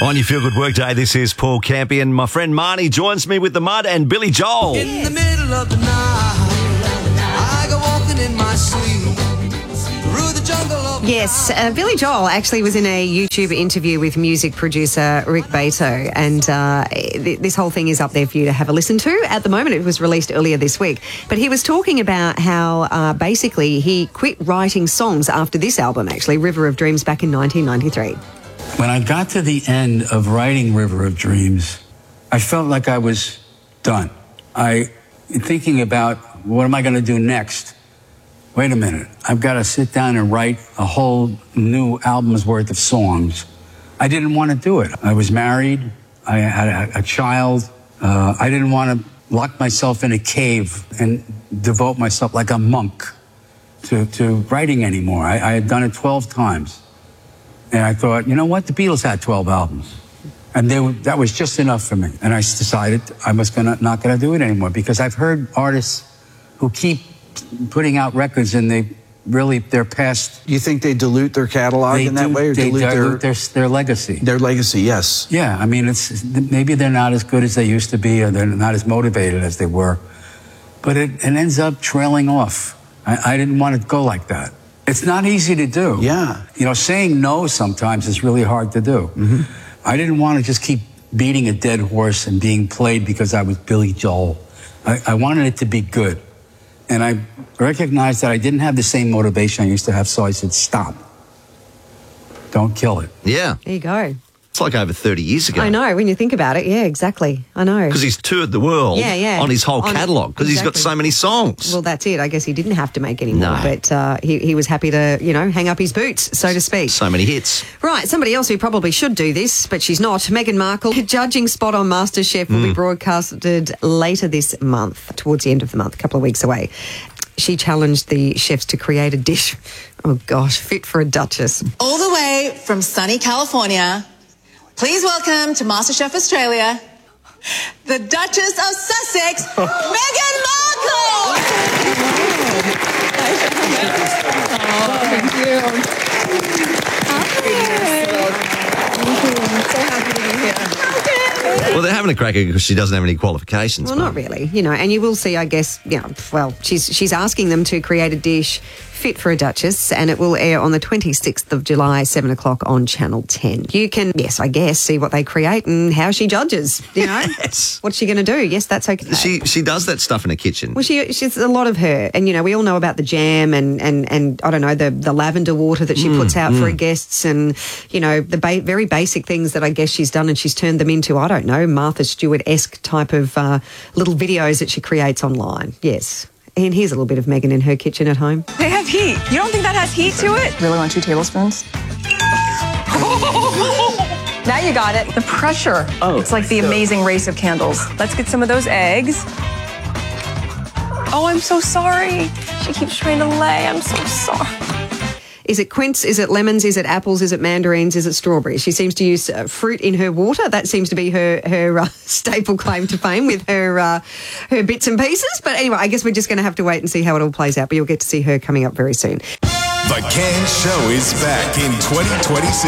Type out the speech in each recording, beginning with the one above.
On your Feel Good Workday, this is Paul Campion. My friend Marnie joins me with The Mud and Billy Joel. In the middle of the night, I go walking in my sleep through the jungle of... Yes, Billy Joel actually was in a YouTube interview with music producer Rick Beato, and this whole thing is up there for you to have a listen to. At the moment, it was released earlier this week. But he was talking about how basically he quit writing songs after this album, actually, River of Dreams, back in 1993. When I got to the end of writing River of Dreams, I felt like I was done. Thinking about what am I going to do next? Wait a minute, I've got to sit down and write a whole new album's worth of songs. I didn't want to do it. I was married, I had a child. I didn't want to lock myself in a cave and devote myself like a monk to writing anymore. I had done it 12 times. And I thought, you know what? The Beatles had 12 albums. And that was just enough for me. And I decided I was not going to do it anymore, because I've heard artists who keep putting out records and they're past... You think they dilute their catalog in that way? Or they dilute their legacy. Their legacy, yes. Yeah, I mean, maybe they're not as good as they used to be, or they're not as motivated as they were. But it ends up trailing off. I didn't want to go like that. It's not easy to do. Yeah. You know, saying no sometimes is really hard to do. Mm-hmm. I didn't want to just keep beating a dead horse and being played because I was Billy Joel. I wanted it to be good. And I recognized that I didn't have the same motivation I used to have, so I said, stop. Don't kill it. Yeah. There you go. It's like over 30 years ago. I know, when you think about it. Yeah, exactly. I know. Because he's toured the world on his whole catalogue, because he's got so many songs. Well, that's it. I guess he didn't have to make any more, but he was happy to, hang up his boots, so to speak. So many hits. Right, somebody else who probably should do this, but she's not. Meghan Markle, judging spot on MasterChef will be broadcasted later this month, towards the end of the month, a couple of weeks away. She challenged the chefs to create a dish, fit for a duchess. All the way from sunny California, please welcome to MasterChef Australia, the Duchess of Sussex, Meghan Markle! Thank you. I'm so happy to be here. Well, they're having a cracker because she doesn't have any qualifications. Well, not really, and you will see, I guess, she's asking them to create a dish fit for a duchess, and it will air on the 26th of July, 7 o'clock on Channel 10. You can, see what they create and how she judges, Yes. What's she going to do? Yes, that's okay. She does that stuff in a kitchen. Well, she's a lot of her, and, we all know about the jam and I don't know, the lavender water that she puts out for her guests, and, the very basic things that I guess she's done, and she's turned them into, I don't know, Martha Stewart-esque type of little videos that she creates online. Yes. And here's a little bit of Meghan in her kitchen at home. They have heat. You don't think that has heat to it? Really want 2 tablespoons? Now you got it. The pressure. Oh, it's like the amazing race of candles. Let's get some of those eggs. Oh, I'm so sorry. She keeps trying to lay. I'm so sorry. Is it quince? Is it lemons? Is it apples? Is it mandarins? Is it strawberries? She seems to use fruit in her water. That seems to be her staple claim to fame with her bits and pieces. But anyway, I guess we're just going to have to wait and see how it all plays out. But you'll get to see her coming up very soon. The Can Show is back in 2026.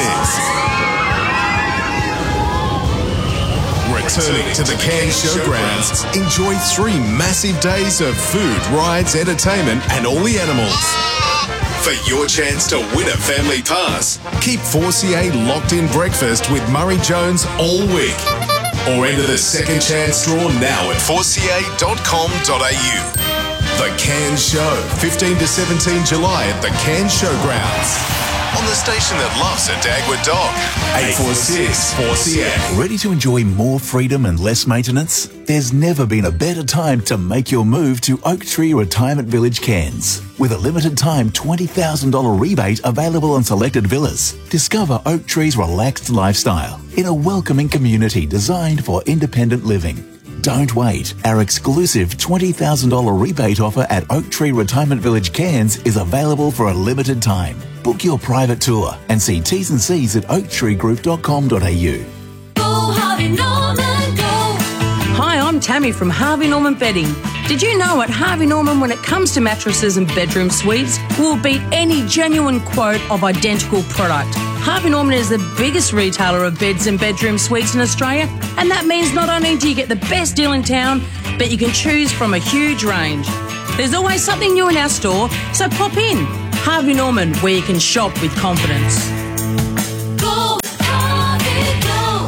Returning to the Can Showgrounds, enjoy 3 massive days of food, rides, entertainment, and all the animals. For your chance to win a family pass, keep 4CA locked in breakfast with Murray Jones all week. Or enter the second chance draw now at 4ca.com.au. The Can Show, 15 to 17 July at the Can Showgrounds. On the station that loves a Dagwood dog. 846 4CA. Ready to enjoy more freedom and less maintenance? There's never been a better time to make your move to Oak Tree Retirement Village, Cairns. With a limited time $20,000 rebate available on selected villas. Discover Oak Tree's relaxed lifestyle in a welcoming community designed for independent living. Don't wait. Our exclusive $20,000 rebate offer at Oak Tree Retirement Village, Cairns is available for a limited time. Book your private tour and see T's and C's at oaktreegroup.com.au. Go Harvey Norman, go. Hi, I'm Tammy from Harvey Norman Bedding. Did you know at Harvey Norman, when it comes to mattresses and bedroom suites, we'll beat any genuine quote of identical product. Harvey Norman is the biggest retailer of beds and bedroom suites in Australia, and that means not only do you get the best deal in town, but you can choose from a huge range. There's always something new in our store, so pop in. Harvey Norman, where you can shop with confidence. Go, Harvey,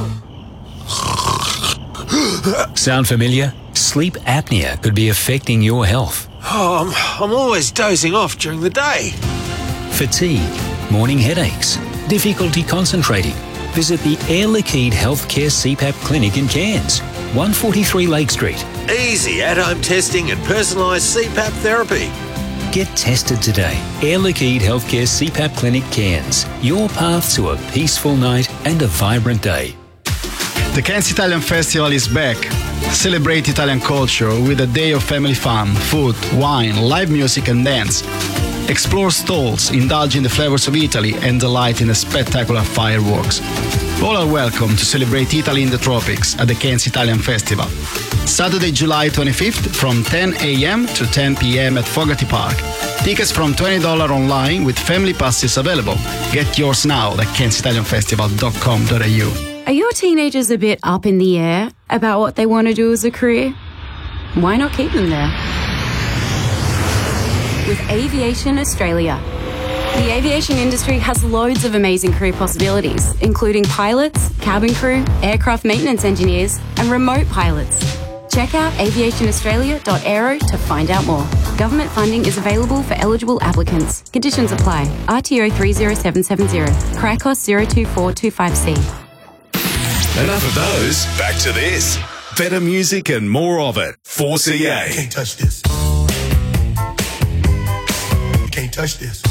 go. Sound familiar? Sleep apnea could be affecting your health. Oh, I'm always dozing off during the day. Fatigue, morning headaches, difficulty concentrating. Visit the Air Liquide Healthcare CPAP Clinic in Cairns, 143 Lake Street. Easy at-home testing and personalised CPAP therapy. Get tested today. Air Liquide Healthcare CPAP Clinic Cairns. Your path to a peaceful night and a vibrant day. The Cairns Italian Festival is back. Celebrate Italian culture with a day of family fun, food, wine, live music and dance. Explore stalls, indulge in the flavors of Italy and delight in the spectacular fireworks. All are welcome to celebrate Italy in the tropics at the Cairns Italian Festival. Saturday, July 25th from 10 a.m. to 10 p.m. at Fogarty Park. Tickets from $20 online with family passes available. Get yours now at cairnsitalianfestival.com.au. Are your teenagers a bit up in the air about what they want to do as a career? Why not keep them there? With Aviation Australia. The aviation industry has loads of amazing career possibilities, including pilots, cabin crew, aircraft maintenance engineers, and remote pilots. Check out aviationaustralia.aero to find out more. Government funding is available for eligible applicants. Conditions apply. RTO 30770. Cricos 024256C. Enough of those. Back to this. Better music and more of it. 4CA. Can't touch this. You can't touch this.